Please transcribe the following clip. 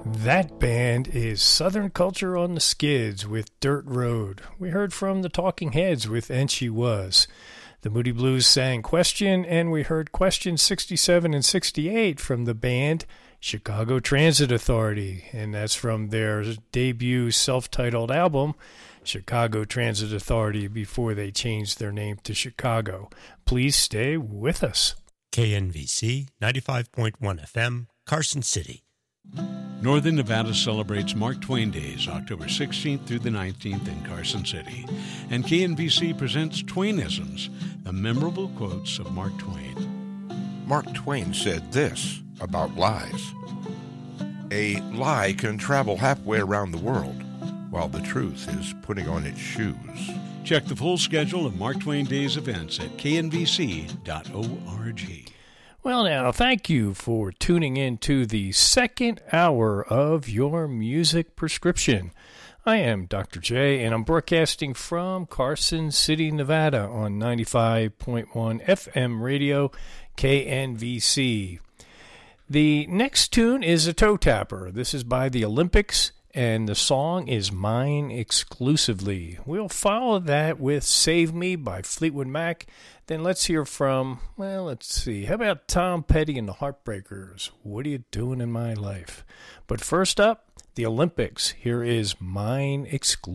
That band is Southern Culture on the Skids with Dirt Road. We heard from the Talking Heads with And She Was. The Moody Blues sang Question, and we heard Question 67 and 68 from the band Chicago Transit Authority, and that's from their debut self-titled album, Chicago Transit Authority, before they changed their name to Chicago. Please stay with us. KNVC 95.1 FM, Carson City. Northern Nevada celebrates Mark Twain Days, October 16th through the 19th in Carson City. And KNVC presents Twainisms, the memorable quotes of Mark Twain. Mark Twain said this about lies. A lie can travel halfway around the world, while the truth is putting on its shoes. Check the full schedule of Mark Twain Days events at knvc.org. Well, now, thank you for tuning in to the second hour of your music prescription. I am Dr. J, and I'm broadcasting from Carson City, Nevada on 95.1 FM radio, KNVC. The next tune is a toe tapper. This is by the Olympics, and the song is Mine Exclusively. We'll follow that with Save Me by Fleetwood Mac. Then let's hear from, well, let's see, how about Tom Petty and the Heartbreakers? What are you doing in my life? But first up, the Olympics. Here is Mine Exclusively.